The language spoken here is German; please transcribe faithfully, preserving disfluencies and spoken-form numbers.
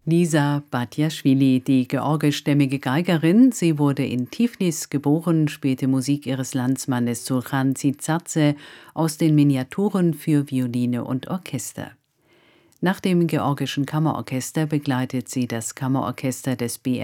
Lisa Batjaschwili, die georgischstämmige Geigerin, sie wurde in Tiflis geboren, spielte Musik ihres Landsmannes Sulhan Tsidzadze aus den Miniaturen für Violine und Orchester. Nach dem Georgischen Kammerorchester begleitet sie das Kammerorchester des B